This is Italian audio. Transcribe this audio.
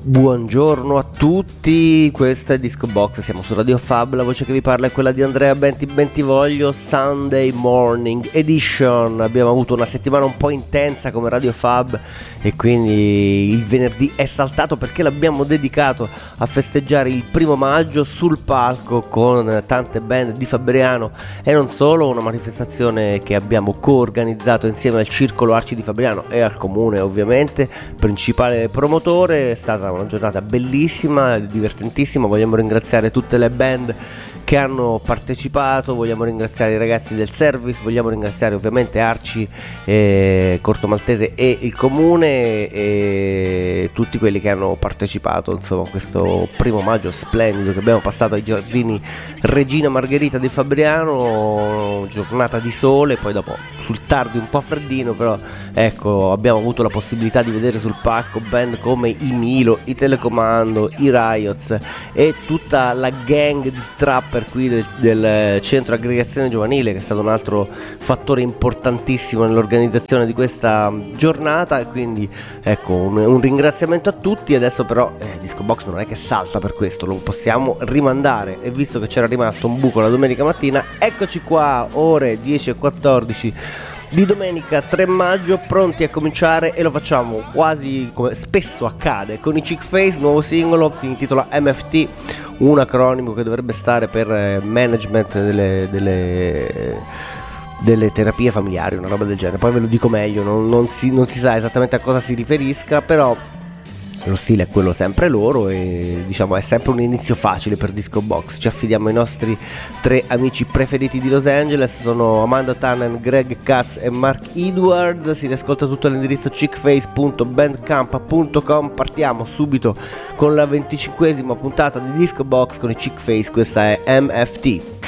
Buongiorno a tutti, questo è Disco Box, siamo su Radio Fab, la voce che vi parla è quella di Andrea Bentivoglio, Sunday Morning Edition. Abbiamo avuto una settimana un po' intensa come Radio Fab e quindi il venerdì è saltato perché l'abbiamo dedicato a festeggiare il 1 maggio sul palco con tante band di Fabriano e non solo, una manifestazione che abbiamo coorganizzato insieme al Circolo Arci di Fabriano e al Comune ovviamente, principale promotore. È stata una giornata bellissima, divertentissima. Vogliamo ringraziare tutte le band che hanno partecipato, vogliamo ringraziare i ragazzi del service, vogliamo ringraziare ovviamente Arci, Corto Maltese e il Comune e tutti quelli che hanno partecipato, insomma, questo 1 maggio splendido che abbiamo passato ai giardini Regina Margherita di Fabriano, giornata di sole, poi dopo sul tardi un po' freddino, però ecco, abbiamo avuto la possibilità di vedere sul palco band come i Milo, i Telecomando, i Riots e tutta la gang di trapper qui del centro aggregazione giovanile, che è stato un altro fattore importantissimo nell'organizzazione di questa giornata. E quindi ecco un ringraziamento a tutti. Adesso però Disco Box non è che salta per questo, lo possiamo rimandare, e visto che c'era rimasto un buco la domenica mattina, eccoci qua, ore 10:14 di domenica 3 maggio, pronti a cominciare, e lo facciamo quasi come spesso accade con i Chick Face. Nuovo singolo, si intitola MFT, un acronimo che dovrebbe stare per management delle terapie familiari, una roba del genere. Poi ve lo dico meglio, non si sa esattamente a cosa si riferisca, però lo stile è quello sempre loro e diciamo è sempre un inizio facile per Disco Box. Ci affidiamo ai nostri 3 amici preferiti di Los Angeles, sono Amanda Tannen, Greg Katz e Mark Edwards. Si riascolta tutto all'indirizzo chickface.bandcamp.com. Partiamo subito con la 25esima puntata di Disco Box con i Chick Face, questa è MFT.